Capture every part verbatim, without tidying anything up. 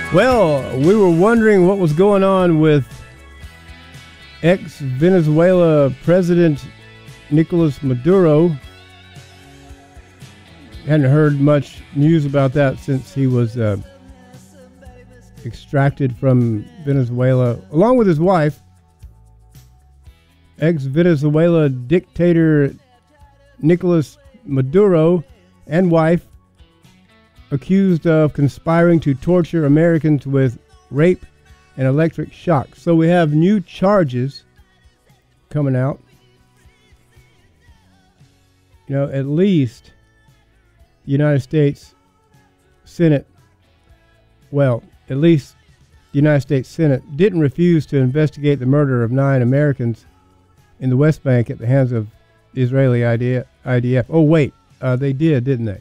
Well, we were wondering what was going on with ex-Venezuela President Nicolas Maduro. Hadn't heard much news about that since he was uh, extracted from Venezuela, along with his wife. Ex-Venezuela dictator Nicolas Maduro and wife accused of conspiring to torture Americans with rape and electric shock. So we have new charges coming out. You know, at least the United States Senate, well, at least the United States Senate didn't refuse to investigate the murder of nine Americans in the West Bank at the hands of the Israeli I D F. Oh, wait, uh, they did, didn't they?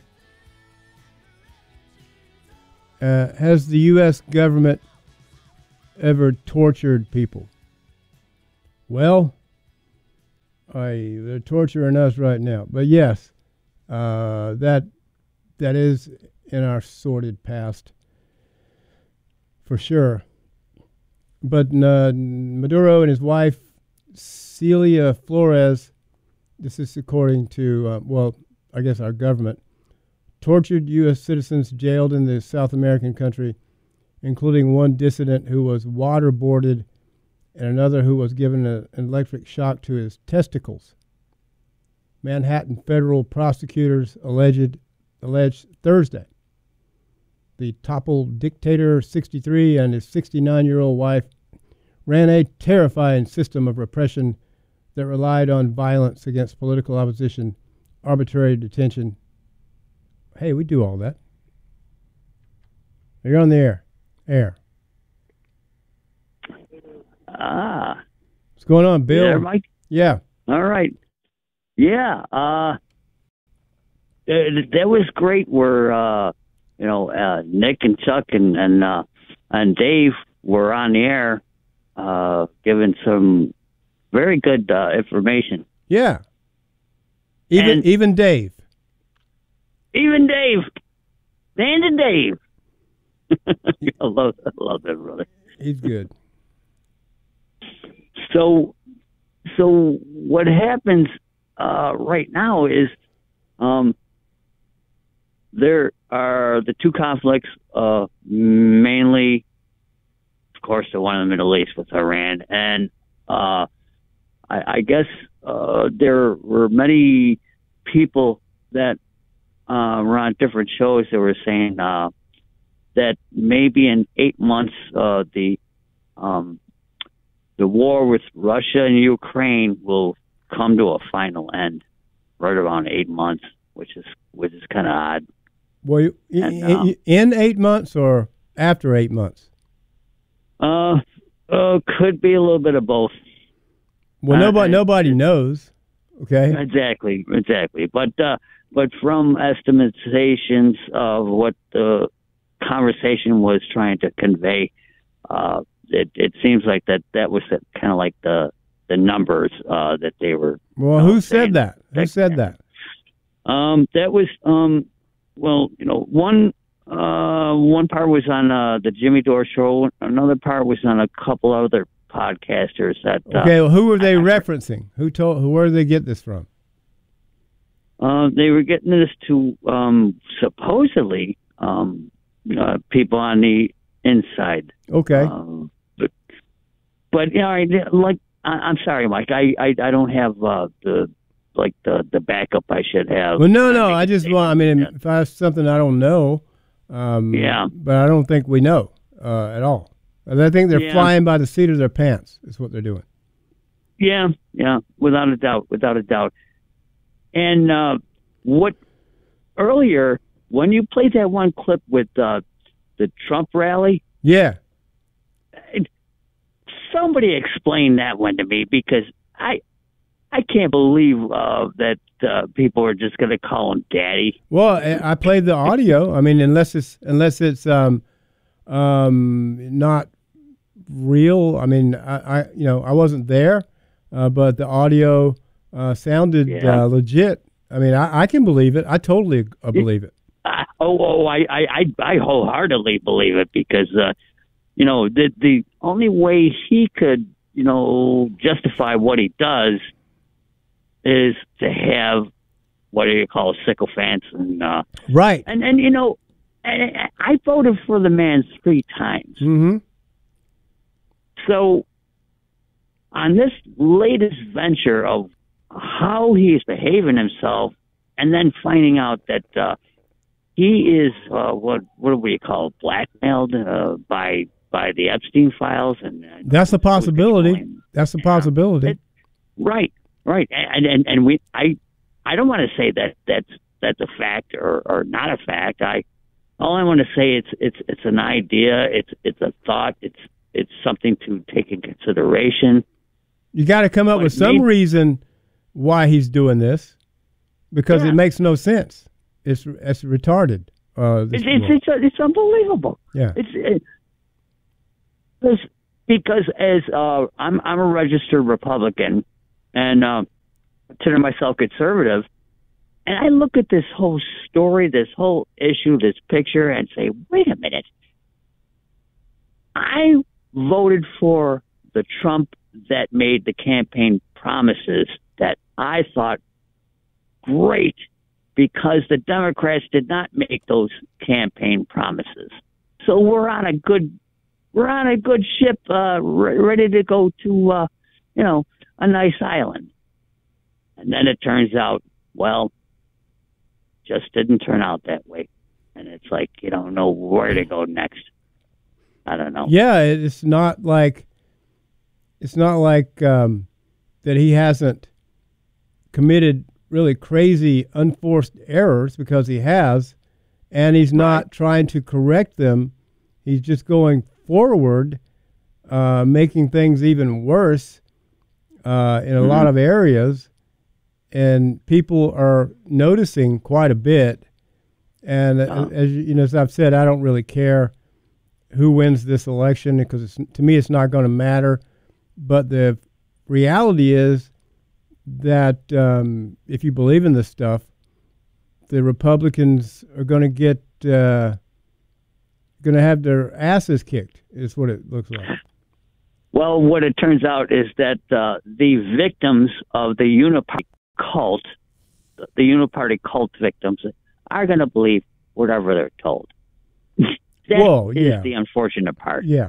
Uh, has the U S government ever tortured people? Well, I, they're torturing us right now. But yes, uh, that that is in our sordid past, for sure. But uh, Maduro and his wife, Celia Flores, this is according to, uh, well, I guess our government, tortured U S citizens jailed in the South American country, including one dissident who was waterboarded and another who was given a, an electric shock to his testicles. Manhattan federal prosecutors alleged, alleged Thursday the toppled dictator, sixty-three, and his sixty-nine-year-old wife ran a terrifying system of repression that relied on violence against political opposition, arbitrary detention. Hey, we do all that. You're on the air. Air. Ah. What's going on, Bill? There, Mike? Yeah. All right. Yeah. Uh, that, that was great where, uh, you know, uh, Nick and Chuck and, and, uh, and Dave were on the air uh, giving some very good uh, information. Yeah. Even and even Dave. Even Dave. Dan and Dave. I love, I love that, brother. He's good. So, so what happens uh, right now is um, there are the two conflicts, uh, mainly, of course, the one in the Middle East with Iran. And uh, I, I guess uh, there were many people that uh, were on different shows that were saying uh, that maybe in eight months uh, the um, the war with Russia and Ukraine will come to a final end, right around eight months, which is which is kind of odd. Well, you, and, um, in eight months or after eight months? Uh, uh, could be a little bit of both. Well, uh, nobody nobody knows. Okay. Exactly, exactly. But uh, but from estimations of what the conversation was trying to convey, uh, it it seems like that that was kind of like the the numbers uh, that they were. Well, who said that? Who said that? Um, that was um, well, you know, one uh, one part was on uh, the Jimmy Dore show. Another part was on a couple other podcasters. That uh, okay. Well, who were they I, referencing? Who told? Who? Where did they get this from? Uh, they were getting this to um, supposedly um, uh, people on the inside. Okay. Um, but, but you know, I, like I, I'm sorry, Mike. I, I, I don't have uh, the like the, the backup I should have. Well, no, no. I just want. I mean, yeah. If I have something I don't know, um, yeah. But I don't think we know uh, at all. I think they're yeah. flying by the seat of their pants. Is what they're doing. Yeah, yeah, without a doubt, without a doubt. And uh, what earlier when you played that one clip with uh, the Trump rally, yeah, it, somebody explain that one to me, because I I can't believe uh, that uh, people are just going to call him daddy. Well, I played the audio. I mean, unless it's unless it's um, um, not real. I mean, I, I you know I wasn't there, uh, but the audio uh, sounded yeah. uh, legit. I mean, I, I can believe it. I totally uh, believe it. oh, oh, I, I, I I wholeheartedly believe it because, uh, you know, the the only way he could, you know, justify what he does is to have what do you call sycophants and uh, right, and and you know, I, I voted for the man three times. Mm-hmm. So on this latest venture of how he's behaving himself, and then finding out that uh, he is uh, what what do we call it, blackmailed uh, by by the Epstein files, and uh, that's a possibility. That's a possibility. It, right, right, and and and we I I don't want to say that that's that's a fact or, or not a fact. I all I want to say it's it's it's an idea. It's it's a thought. It's it's something to take in consideration. You got to come up But with some maybe, reason why he's doing this, because yeah. it makes no sense. It's it's retarded. Uh, it's it's, it's it's unbelievable. Yeah. It's it, because because as uh, I'm I'm a registered Republican and uh, consider myself conservative, and I look at this whole story, this whole issue, this picture, and say, wait a minute, I voted for the Trump that made the campaign promises that I thought great because the Democrats did not make those campaign promises. So we're on a good, we're on a good ship, uh, re- ready to go to, uh, you know, a nice island. And then it turns out, well, just didn't turn out that way. And it's like, you don't know where to go next. I don't know. Yeah, it's not like it's not like um, that he hasn't committed really crazy, unforced errors, because he has, and he's not Right. trying to correct them. He's just going forward, uh, making things even worse uh, in a Mm-hmm. lot of areas, and people are noticing quite a bit. And Oh. as you know, as I've said, I don't really care who wins this election because it's, to me, it's not going to matter. But the reality is that um, if you believe in this stuff, the Republicans are going to get uh, going to have their asses kicked. Is what it looks like. Well, what it turns out is that uh, the victims of the Uniparty cult, the Uniparty cult victims, are going to believe whatever they're told. That Whoa, is yeah. the unfortunate part. Yeah.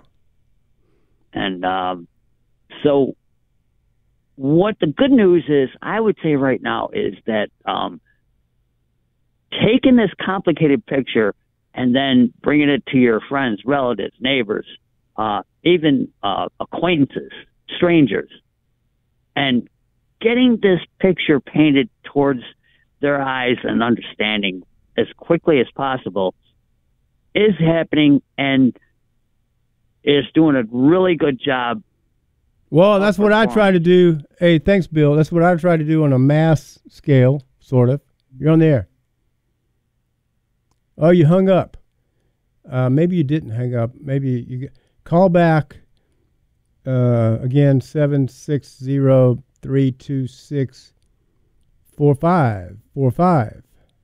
And um, so what the good news is, I would say right now, is that um, taking this complicated picture and then bringing it to your friends, relatives, neighbors, uh, even uh, acquaintances, strangers, and getting this picture painted towards their eyes and understanding as quickly as possible is happening and is doing a really good job. Well, that's what I try to do. Hey, thanks, Bill. That's what I try to do on a mass scale, sort of. You're on the air. Oh, you hung up. Uh, maybe you didn't hang up. Maybe you call back uh, again, seven six zero, three two six, four five four five.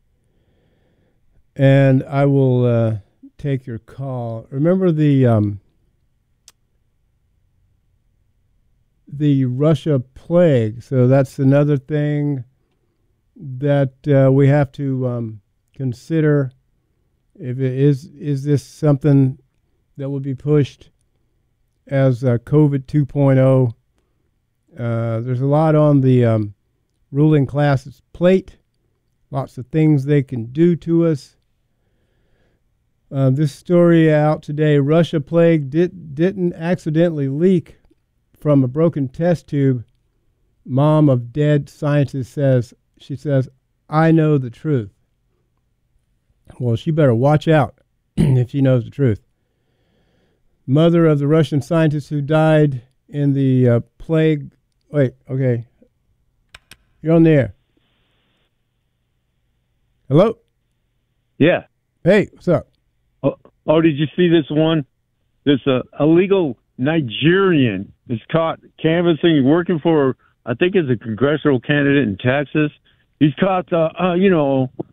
And I will uh, take your call. Remember the um, the Russia plague. So that's another thing that uh, we have to um, consider. If it is, is this something that will be pushed as uh, COVID two point oh? Uh, there's a lot on the um, ruling class's plate. Lots of things they can do to us. Uh, this story out today: Russia plague did, didn't accidentally leak from a broken test tube. Mom of dead scientist says, she says, I know the truth. Well, she better watch out if she knows the truth. Mother of the Russian scientist who died in the uh, plague. Wait, okay. You're on the air. Hello? Yeah. Hey, what's up? Oh, oh did you see this one? This uh, illegal Nigerian is caught canvassing, working for, I think it's a congressional candidate in Texas. He's caught, uh, uh, you know,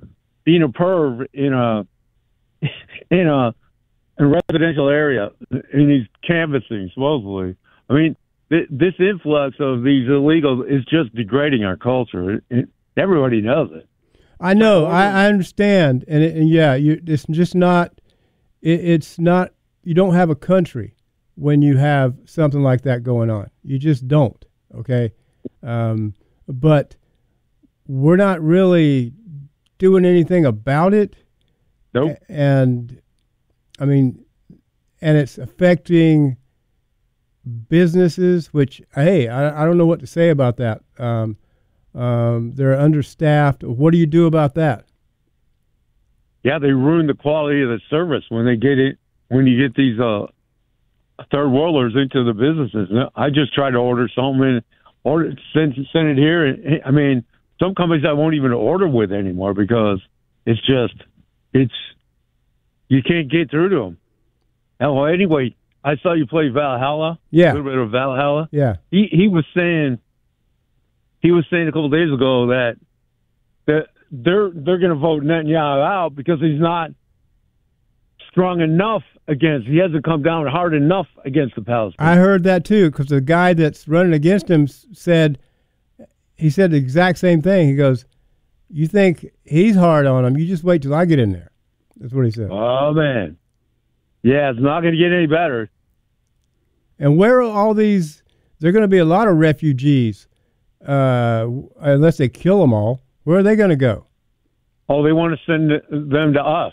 being a perv in a in a, in a residential area, and he's canvassing supposedly. I mean, th- this influx of these illegals is just degrading our culture. It, it, everybody knows it. I know. I, I understand, and, it, and yeah, you, it's just not. It, it's not. You don't have a country when you have something like that going on. You just don't. Okay, um, but we're not really doing anything about it. Nope. And I mean, and it's affecting businesses, which, hey, I, I don't know what to say about that. Um, um, they're understaffed. What do you do about that? Yeah, they ruin the quality of the service when they get it. When you get these uh, third worlders into the businesses. I just try to order something and order send send it here. And, I mean, some companies I won't even order with anymore because it's just it's you can't get through to them. Oh, anyway, I saw you play Valhalla. Yeah, a little bit of Valhalla. Yeah, he he was saying he was saying a couple of days ago that that they're they're going to vote Netanyahu out because he's not strong enough against. He hasn't come down hard enough against the Palestinians. I heard that too, because the guy that's running against him said he said the exact same thing. He goes, "You think he's hard on him? You just wait till I get in there." That's what he said. Oh man, yeah, it's not going to get any better. And where are all these? There are going to be a lot of refugees, uh, unless they kill them all. Where are they going to go? Oh, they want to send them to us.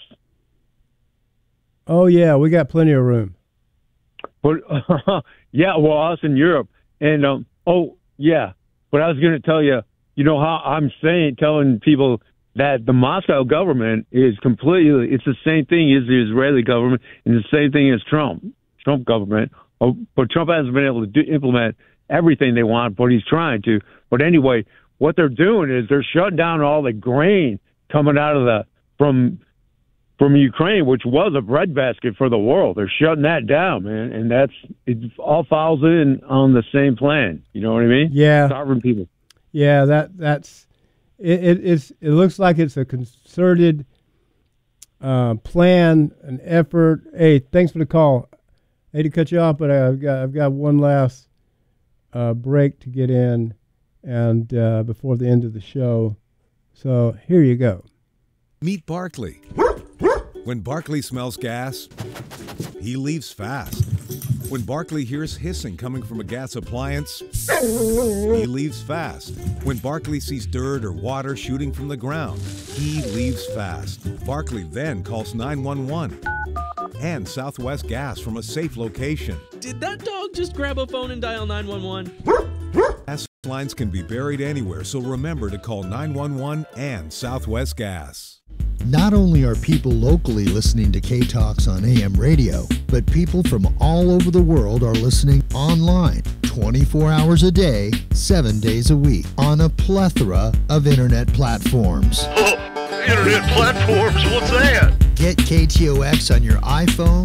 Oh yeah, we got plenty of room. But uh, yeah, well, us in Europe, and um, oh yeah. But I was going to tell you, you know how I'm saying, telling people that the Moscow government is completely. It's the same thing as the Israeli government, and the same thing as Trump, Trump government. Oh, but Trump hasn't been able to do, implement everything they want, but he's trying to. But anyway, what they're doing is they're shutting down all the grain coming out of the from. from Ukraine, which was a breadbasket for the world. They're shutting that down, man, and that's it all falls in on the same plan. You know what I mean? Yeah, starving people. Yeah, that that's it. It, it's, it looks like it's a concerted uh, plan, an effort. Hey, thanks for the call. I hate to cut you off, but I've got I've got one last uh, break to get in, and uh, before the end of the show. So here you go. Meet Barkley. When Barkley smells gas, he leaves fast. When Barkley hears hissing coming from a gas appliance, he leaves fast. When Barkley sees dirt or water shooting from the ground, he leaves fast. Barkley then calls nine one one and Southwest Gas from a safe location. Did that dog just grab a phone and dial nine one one? Gas lines can be buried anywhere, so remember to call nine one one and Southwest Gas. Not only are people locally listening to K-Talks on A M radio, but people from all over the world are listening online twenty-four hours a day, seven days a week on a plethora of internet platforms. Oh, internet platforms? What's that? Get K T O X on your iPhone,